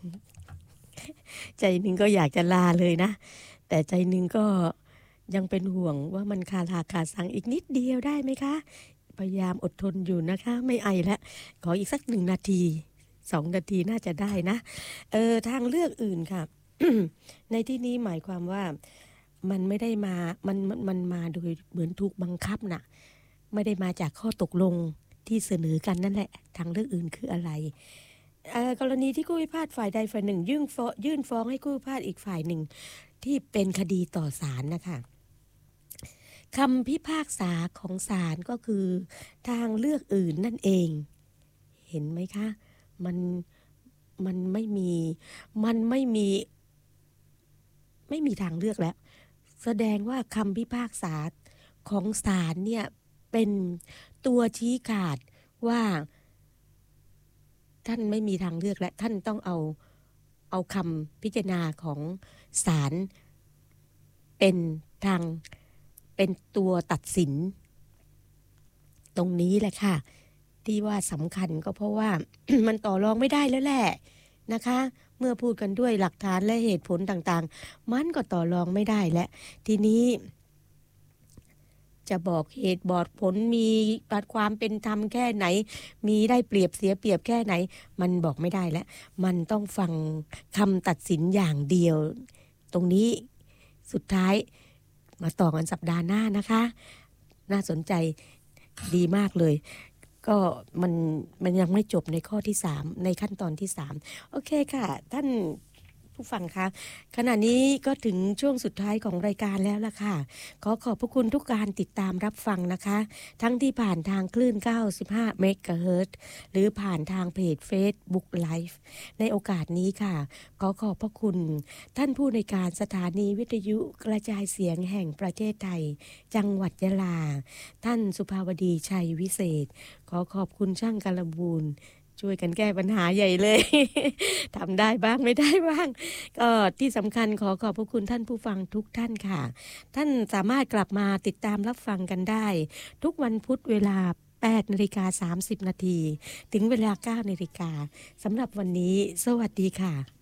ใจหนึ่งก็อยากจะลาเลยนะแต่ใจหนึ่งก็ยังเป็นห่วงว่ามันคาราคาซังอีกนิดเดียวได้ไหมคะพยายามอดทนอยู่นะคะไม่ไอแล้วขออีกสัก1 นาที2 นาทีน่าจะได้นะทางเลือกอื่นค่ะ ในที่นี้หมายความว่ามันไม่ได้มามันมาโดยเหมือนถูกบังคับน่ะไม่ได้มาจากข้อตกลงที่เสนอกันนั่นแหละทางเลือกอื่นคืออะไรกรณีที่ผู้พิพาทฝ่ายใดฝ่ายหนึ่งยื่นฟ้องให้ผู้พิพาทอีกฝ่ายหนึ่งที่เป็นคดีต่อศาลนะคะคำพิพากษาของศาลก็คือทางเลือกอื่นนั่นเองเห็นไหมคะมันมันไม่มีมันไม่มีทางเลือกแล้วแสดงว่าคำพิพากษาของศาลเนี่ยเป็นตัวชี้ขาดว่าท่านไม่มีทางเลือกและท่านต้องเอาคำพิจารณาของศาลเป็นทางเป็นตัวตัดสินตรงนี้แหละค่ะที่ว่าสำคัญก็เพราะว่า มันต่อรองไม่ได้แล้วแหละนะคะเมื่อพูดกันด้วยหลักฐานและเหตุผลต่างๆมันก็ต่อรองไม่ได้แล้วทีนี้จะบอกเหตุบอกผลมีความเป็นธรรมแค่ไหนมีได้เปรียบเสียเปรียบแค่ไหนมันบอกไม่ได้แล้วมันต้องฟังคำตัดสินอย่างเดียวตรงนี้สุดท้ายมาต่อกันสัปดาห์หน้านะคะน่าสนใจดีมากเลยก็มันยังไม่จบในข้อที่3ในขั้นตอนที่3โอเคค่ะท่านผู้ฟังคะขณะนี้ก็ถึงช่วงสุดท้ายของรายการแล้วล่ะค่ะขอขอบพระคุณทุกการติดตามรับฟังนะคะทั้งที่ผ่านทางคลื่น95เมกะเฮิรตซ์หรือผ่านทางเพจ Facebook Live ในโอกาสนี้ค่ะขอขอบพระคุณท่านผู้ในการสถานีวิทยุกระจายเสียงแห่งประเทศไทยจังหวัดยะลาท่านสุภาวดีชัยวิเศษขอขอบคุณช่างการบูรณ์ช่วยกันแก้ปัญหาใหญ่เลย ทำได้บ้างไม่ได้บ้างก็ที่สำคัญขอขอบพระคุณท่านผู้ฟังทุกท่านค่ะท่านสามารถกลับมาติดตามรับฟังกันได้ทุกวันพุธเวลา8:30 น.ถึงเวลา 9:00 น.สำหรับวันนี้สวัสดีค่ะ